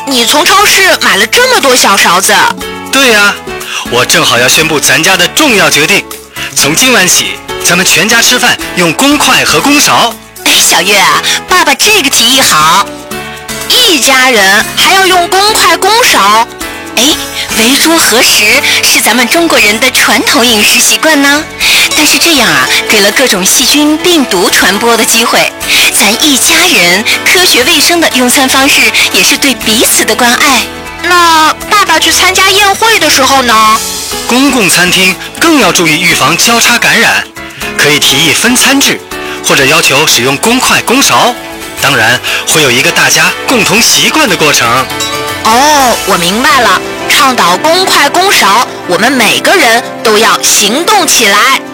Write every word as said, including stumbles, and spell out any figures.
你从超市买了这么多小勺子？ 对呀、啊，我正好要宣布咱家的重要决定，从今晚起，咱们全家吃饭用公筷和公勺。 哎，小月啊，爸爸这个提议好，一家人还要用公筷公勺。哎，围桌合食是咱们中国人的传统饮食习惯呢，但是这样啊，给了各种细菌病毒传播的机会。咱一家人科学卫生的用餐方式也是对彼此的关爱。那爸爸去参加宴会的时候呢？ 公共餐厅更要注意预防交叉感染，可以提议分餐制，或者要求使用公筷公勺。当然会有一个大家共同习惯的过程。 哦，我明白了，倡导公筷公勺，我们每个人都要行动起来。